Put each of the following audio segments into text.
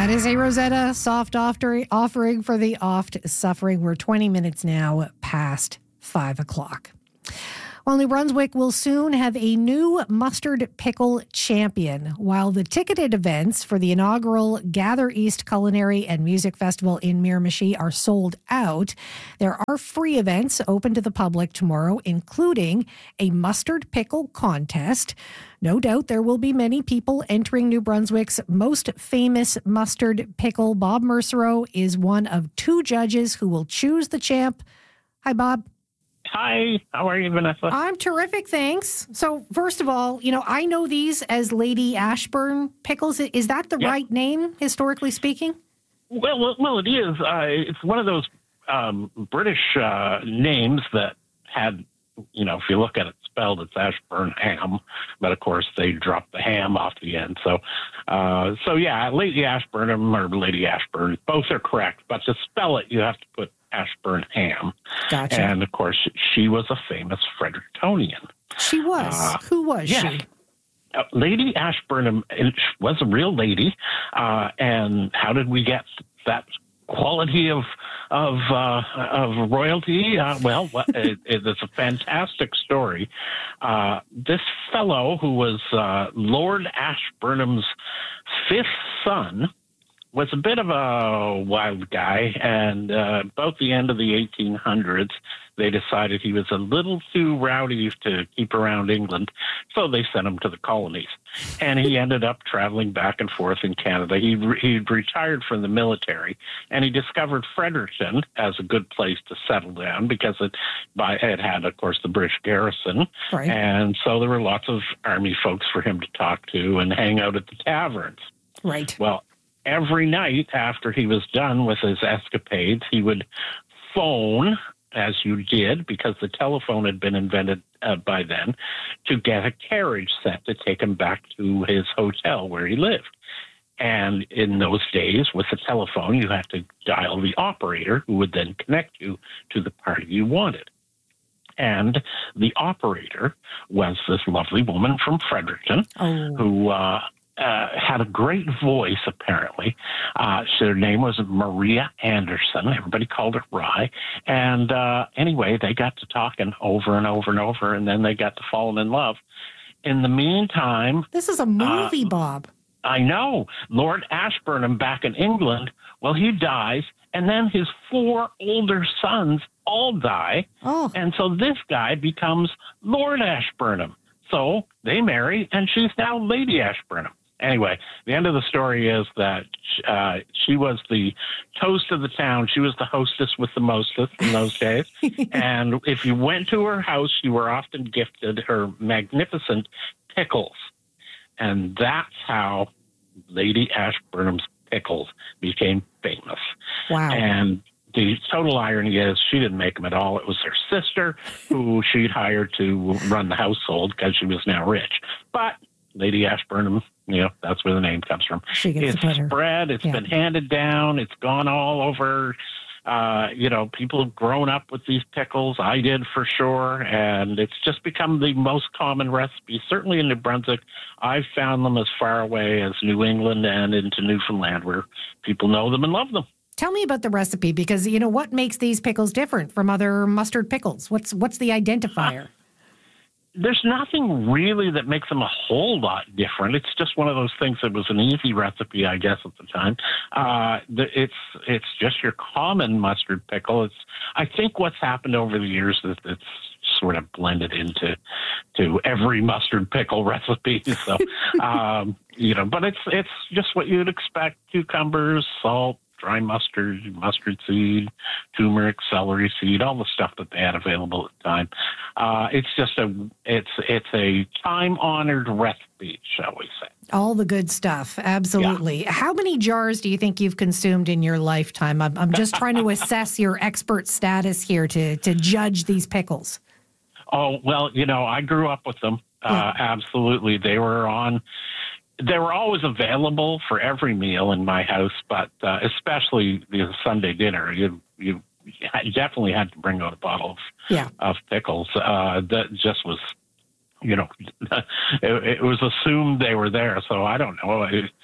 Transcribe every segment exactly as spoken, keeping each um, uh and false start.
That is a Rosetta soft offering for the oft-suffering. We're twenty minutes now past five o'clock. Well, New Brunswick will soon have a new mustard pickle champion. While the ticketed events for the inaugural Gather East Culinary and Music Festival in Miramichi are sold out, there are free events open to the public tomorrow, including a mustard pickle contest. No doubt there will be many people entering New Brunswick's most famous mustard pickle. Bob Mercereau is one of two judges who will choose the champ. Hi, Bob. Hi, how are you, Vanessa? I'm terrific, thanks. So, first of all, you know, I know these as Lady Ashburn pickles. Is that the yep. right name, historically speaking? Well, well, well it is. Uh, it's one of those um, British uh, names that had, you know, if you look at it spelled, it's Ashburn ham, but of course they dropped the ham off the end. So, uh, so yeah, Lady Ashburnham or Lady Ashburn, both are correct, but to spell it, you have to put Ashburn ham. Gotcha. And of course, she was a famous Frederictonian. She was. Uh, Who was yes. she? Uh, Lady Ashburnham was a real lady. Uh, and how did we get that quality of of uh, of royalty? Uh, well, it, it's a fantastic story. Uh, this fellow, who was uh, Lord Ashburnham's fifth son, was a bit of a wild guy, and uh, about the end of the eighteen hundreds, they decided he was a little too rowdy to keep around England, so they sent him to the colonies. And he ended up traveling back and forth in Canada. He he'd retired from the military, and he discovered Fredericton as a good place to settle down because it, by, it had, of course, the British garrison, right. And so there were lots of army folks for him to talk to and hang out at the taverns. Right. Well, every night after he was done with his escapades, he would phone, as you did, because the telephone had been invented uh, by then, to get a carriage sent to take him back to his hotel where he lived. And in those days, with the telephone, you had to dial the operator, who would then connect you to the party you wanted. And the operator was this lovely woman from Fredericton, oh. who... Uh, Uh, had a great voice, apparently. Uh, so her name was Maria Anderson. Everybody called her Rye. And uh, anyway, they got to talking over and over and over, and then they got to falling in love. In the meantime... This is a movie, uh, Bob. I know. Lord Ashburnham back in England, well, he dies, and then his four older sons all die. Oh. And so this guy becomes Lord Ashburnham. So they marry, and she's now Lady Ashburnham. Anyway, the end of the story is that uh, she was the toast of the town. She was the hostess with the mostest in those days. And if you went to her house, you were often gifted her magnificent pickles. And that's how Lady Ashburnham's pickles became famous. Wow. And the total irony is she didn't make them at all. It was her sister who she'd hired to run the household because she was now rich. But Lady Ashburnham, you know, that's where the name comes from. She gets it's to put her. spread. It's yeah. been handed down. It's gone all over. Uh, you know, people have grown up with these pickles. I did for sure. And it's just become the most common recipe. Certainly in New Brunswick, I've found them as far away as New England and into Newfoundland, where people know them and love them. Tell me about the recipe, because, you know, what makes these pickles different from other mustard pickles? What's what's the identifier? Uh, There's nothing really that makes them a whole lot different. It's just one of those things that was an easy recipe, I guess, at the time. Uh, it's it's just your common mustard pickle. It's I think what's happened over the years is it's sort of blended into to every mustard pickle recipe. So, um, you know, but it's it's just what you'd expect: cucumbers, salt, dry mustard, mustard seed, turmeric, celery seed, all the stuff that they had available at the time. Uh, it's just a, it's it's a time-honored recipe, shall we say. All the good stuff, absolutely. Yeah. How many jars do you think you've consumed in your lifetime? I'm, I'm just trying to assess your expert status here to, to judge these pickles. Oh, well, you know, I grew up with them. Yeah. Uh, absolutely. They were on... They were always available for every meal in my house, but uh, especially the Sunday dinner, you you definitely had to bring out a bottle of, yeah. of pickles. Uh, that just was, you know, it, it was assumed they were there. So I don't know. It,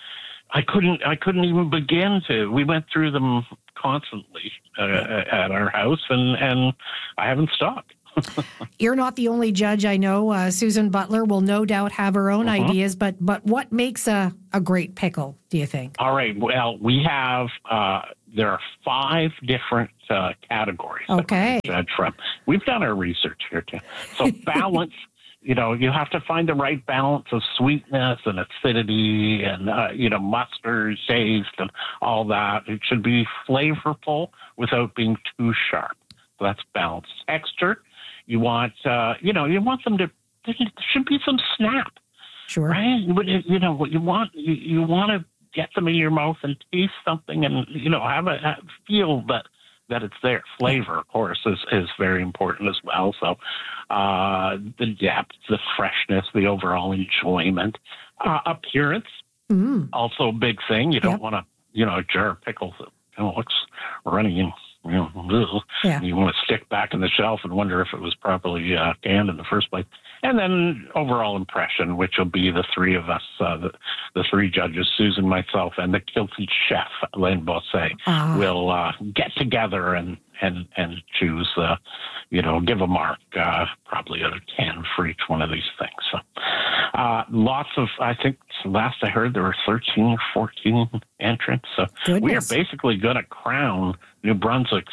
I couldn't. I couldn't even begin to. We went through them constantly uh, at our house, and and I haven't stopped. You're not the only judge I know. Uh, Susan Butler will no doubt have her own mm-hmm. ideas, but but what makes a, a great pickle, do you think? All right. Well, we have, uh, there are five different uh, categories okay. that we judge from. We've done our research here, too. So balance, you know, you have to find the right balance of sweetness and acidity and, uh, you know, mustard, taste, and all that. It should be flavorful without being too sharp. So that's balance. Texture. You want, uh, you know, you want them to, there should be some snap. Sure. Right? You know, what you want, you, you want to get them in your mouth and taste something and, you know, have a have, feel that, that it's there. Flavor, of course, is, is very important as well. So uh, the depth, the freshness, the overall enjoyment. Uh, appearance, mm. also a big thing. You don't yep. want to, you know, a jar of pickles that, you know, looks runny and, you know, yeah. you want to stick back in the shelf and wonder if it was properly uh, canned in the first place. And then overall impression, which will be the three of us, uh, the, the three judges, Susan, myself, and the kilted chef, Alain Bosset, uh-huh. will uh, get together and and and choose, uh, you know, give a mark, uh, probably out of ten for each one of these things. So uh, lots of, I think last I heard there were thirteen or fourteen entrants. So Goodness. We are basically going to crown New Brunswick's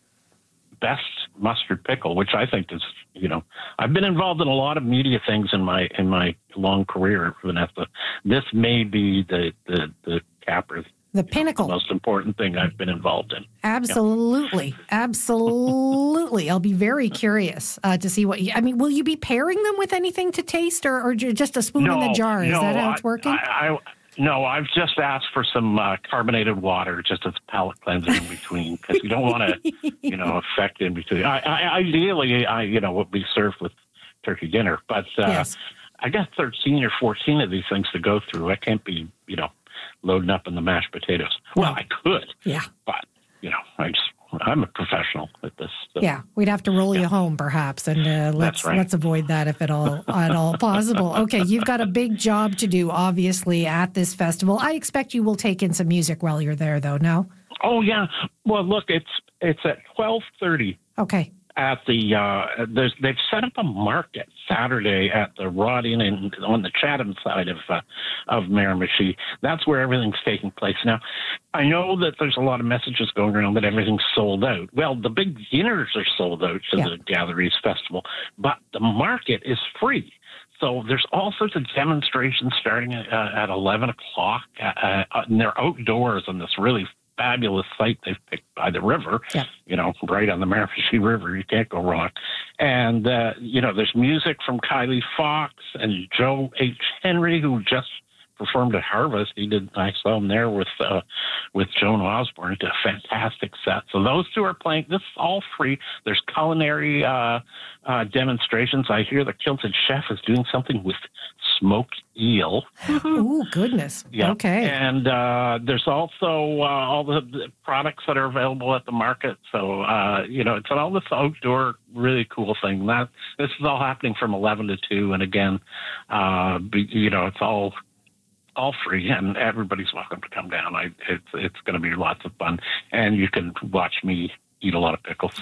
best mustard pickle, which I think is, you know, I've been involved in a lot of media things in my in my long career, Vanessa. This may be the the the capper. The pinnacle. The most important thing I've been involved in. Absolutely. Yeah. Absolutely. I'll be very curious uh, to see what you, I mean, will you be pairing them with anything to taste or, or just a spoon no, in the jar? Is no, that how I, it's working? I, I, no, I've just asked for some uh, carbonated water just as a palate cleanser in between because you don't want to, you know, affect in between. I, I, ideally, I, you know, would be served with turkey dinner, but uh, yes. I got thirteen or fourteen of these things to go through. I can't be, you know, loading up in the mashed potatoes. Well, I could. Yeah. But, you know, I just, I'm a professional at this. So. Yeah. We'd have to roll yeah. you home perhaps. And uh, let's right. let's avoid that if at all at all possible. Okay. You've got a big job to do, obviously, at this festival. I expect you will take in some music while you're there, though, no? Oh, yeah. Well, look, it's it's at twelve thirty. Okay. At the, uh, there's, they've set up a market Saturday at the Rodian and on the Chatham side of uh, of Miramichi. That's where everything's taking place. Now, I know that there's a lot of messages going around that everything's sold out. Well, the big dinners are sold out to yeah. the Gather East Festival, but the market is free. So there's all sorts of demonstrations starting at, uh, at eleven o'clock, uh, uh, and they're outdoors on this really fabulous site they've picked by the river, yeah. you know, right on the Miramichi River. You can't go wrong. And, uh, you know, there's music from Kylie Fox and Joe H. Henry, who just performed at Harvest. He did, I saw him there with uh, with Joan Osborne. Did a fantastic set. So those two are playing. This is all free. There's culinary uh, uh, demonstrations. I hear the Kilted Chef is doing something with smoked eel. Oh, goodness. Yeah. Okay. And uh, there's also uh, all the, the products that are available at the market. So, uh, you know, it's all this outdoor, really cool thing. That This is all happening from eleven to two. And again, uh, be, you know, it's all all free, and everybody's welcome to come down. I, it's it's going to be lots of fun, and you can watch me eat a lot of pickles.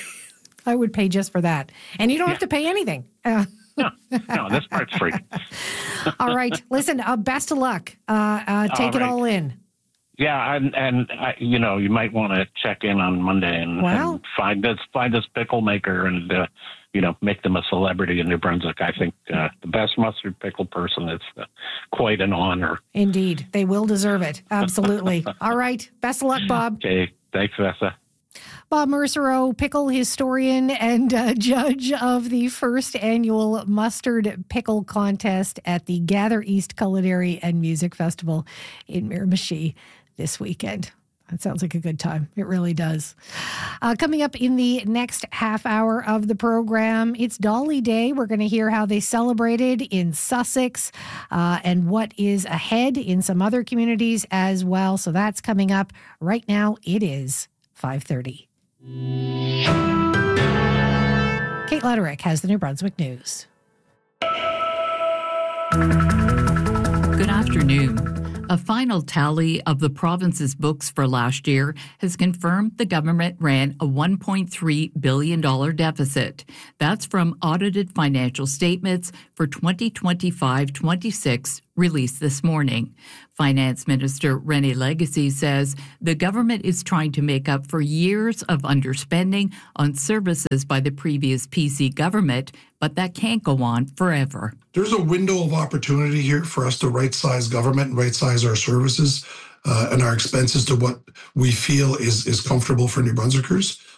I would pay just for that, and you don't yeah. have to pay anything. Uh, no, no, this part's free. All right, listen. Uh, best of luck. Uh, uh, take all it right. all in. Yeah, and and I, you know, you might want to check in on Monday and, well, and find this find this pickle maker and uh, you know, make them a celebrity in New Brunswick. I think uh, the best mustard pickle person is uh, quite an honor. Indeed, they will deserve it. Absolutely. All right, best of luck, Bob. Okay, thanks, Vanessa. Bob Mercereau, pickle historian and uh, judge of the first annual Mustard Pickle Contest at the Gather East Culinary and Music Festival in Miramichi this weekend. That sounds like a good time. It really does. Uh, coming up in the next half hour of the program, it's Dolly Day. We're going to hear how they celebrated in Sussex uh, and what is ahead in some other communities as well. So that's coming up. Right now, it is five thirty. Kate Lederich has the New Brunswick News. Good afternoon. A final tally of the province's books for last year has confirmed the government ran a one point three billion dollars deficit. That's from audited financial statements for twenty twenty-five twenty-six released this morning. Finance Minister René Legacy says the government is trying to make up for years of underspending on services by the previous P C government, but that can't go on forever. There's a window of opportunity here for us to right-size government and right-size our services uh, and our expenses to what we feel is, is comfortable for New Brunswickers.